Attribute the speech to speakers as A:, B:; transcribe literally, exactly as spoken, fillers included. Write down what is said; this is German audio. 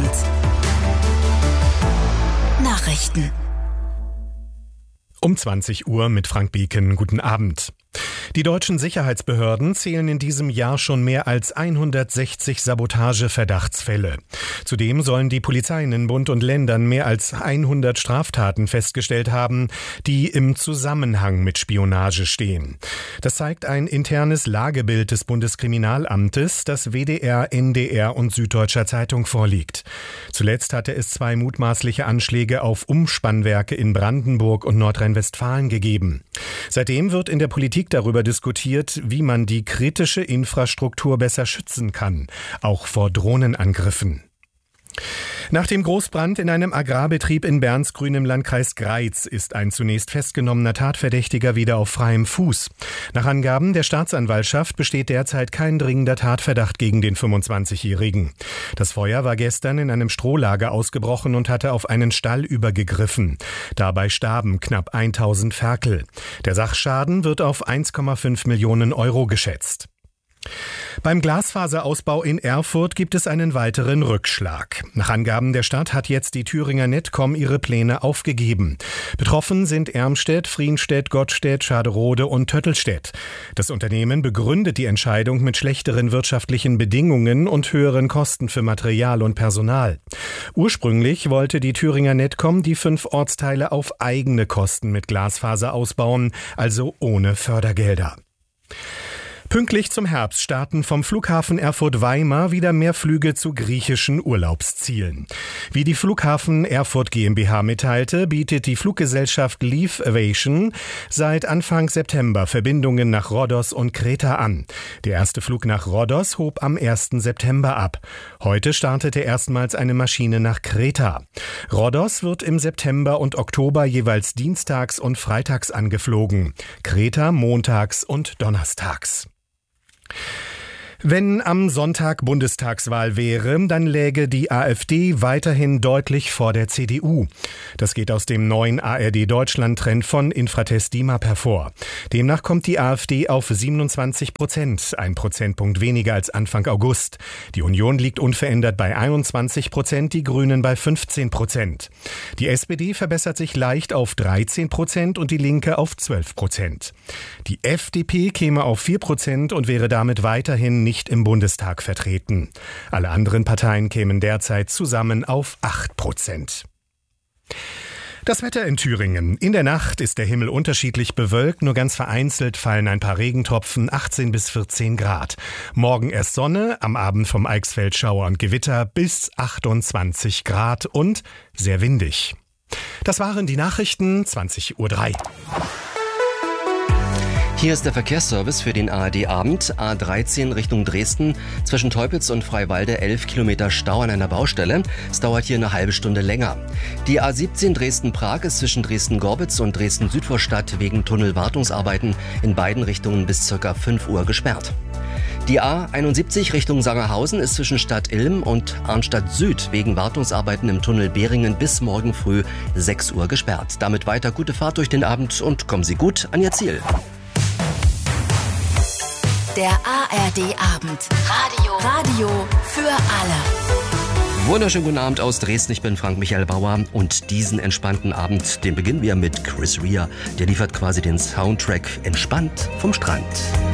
A: Abend. Nachrichten.
B: Um zwanzig Uhr mit Frank Beken. Guten Abend. Die deutschen Sicherheitsbehörden zählen in diesem Jahr schon mehr als hundertsechzig Sabotage-Verdachtsfälle. Zudem sollen die Polizeien in Bund und Ländern mehr als hundert Straftaten festgestellt haben, die im Zusammenhang mit Spionage stehen. Das zeigt ein internes Lagebild des Bundeskriminalamtes, das W D R, N D R und Süddeutscher Zeitung vorliegt. Zuletzt hatte es zwei mutmaßliche Anschläge auf Umspannwerke in Brandenburg und Nordrhein-Westfalen gegeben. Seitdem wird in der Politik darüber diskutiert, wie man die kritische Infrastruktur besser schützen kann, auch vor Drohnenangriffen. Nach dem Großbrand in einem Agrarbetrieb in Bernsgrün im Landkreis Greiz ist ein zunächst festgenommener Tatverdächtiger wieder auf freiem Fuß. Nach Angaben der Staatsanwaltschaft besteht derzeit kein dringender Tatverdacht gegen den fünfundzwanzigjährigen. Das Feuer war gestern in einem Strohlager ausgebrochen und hatte auf einen Stall übergegriffen. Dabei starben knapp tausend Ferkel. Der Sachschaden wird auf eins Komma fünf Millionen Euro geschätzt. Beim Glasfaserausbau in Erfurt gibt es einen weiteren Rückschlag. Nach Angaben der Stadt hat jetzt die Thüringer Netcom ihre Pläne aufgegeben. Betroffen sind Ermstedt, Frienstedt, Gottstedt, Schaderode und Töttelstedt. Das Unternehmen begründet die Entscheidung mit schlechteren wirtschaftlichen Bedingungen und höheren Kosten für Material und Personal. Ursprünglich wollte die Thüringer Netcom die fünf Ortsteile auf eigene Kosten mit Glasfaser ausbauen, also ohne Fördergelder. Pünktlich zum Herbst starten vom Flughafen Erfurt-Weimar wieder mehr Flüge zu griechischen Urlaubszielen. Wie die Flughafen Erfurt GmbH mitteilte, bietet die Fluggesellschaft Leave Aviation seit Anfang September Verbindungen nach Rhodos und Kreta an. Der erste Flug nach Rhodos hob am ersten September ab. Heute startete erstmals eine Maschine nach Kreta. Rhodos wird im September und Oktober jeweils dienstags und freitags angeflogen. Kreta montags und donnerstags. Wenn am Sonntag Bundestagswahl wäre, dann läge die AfD weiterhin deutlich vor der C D U. Das geht aus dem neuen A R D-Deutschland-Trend von Infratest DIMAP hervor. Demnach kommt die AfD auf siebenundzwanzig Prozent, ein Prozentpunkt weniger als Anfang August. Die Union liegt unverändert bei einundzwanzig Prozent, die Grünen bei fünfzehn Prozent. Die S P D verbessert sich leicht auf dreizehn Prozent und die Linke auf zwölf Prozent. Die F D P käme auf vier Prozent und wäre damit weiterhin nicht nicht im Bundestag vertreten. Alle anderen Parteien kämen derzeit zusammen auf acht Prozent. Das Wetter in Thüringen. In der Nacht ist der Himmel unterschiedlich bewölkt, nur ganz vereinzelt fallen ein paar Regentropfen, achtzehn bis vierzehn Grad. Morgen erst Sonne, am Abend vom Eichsfeld Schauer und Gewitter bis achtundzwanzig Grad und sehr windig. Das waren die Nachrichten, zwanzig Uhr drei.
C: Hier ist der Verkehrsservice für den A R D-Abend. A dreizehn Richtung Dresden. Zwischen Teupitz und Freiwalde elf Kilometer Stau an einer Baustelle. Es dauert hier eine halbe Stunde länger. Die A siebzehn Dresden-Prag ist zwischen Dresden-Gorbitz und Dresden-Südvorstadt wegen Tunnelwartungsarbeiten in beiden Richtungen bis ca. fünf Uhr gesperrt. Die A einundsiebzig Richtung Sangerhausen ist zwischen Stadt Ilm und Arnstadt Süd wegen Wartungsarbeiten im Tunnel Behringen bis morgen früh sechs Uhr gesperrt. Damit weiter gute Fahrt durch den Abend und kommen Sie gut an Ihr Ziel.
A: Der A R D-Abend. Radio. Radio für alle.
C: Wunderschönen guten Abend aus Dresden. Ich bin Frank Michael Bauer und diesen entspannten Abend, den beginnen wir mit Chris Rea. Der liefert quasi den Soundtrack entspannt vom Strand.